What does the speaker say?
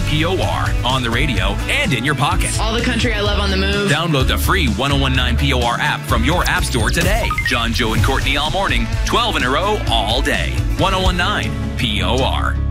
POR on the radio and in your pocket. All the country I love on the move. Download the free 1019 POR app from your app store today. John, Joe, and Courtney all morning, 12 in a row all day. 1019 POR.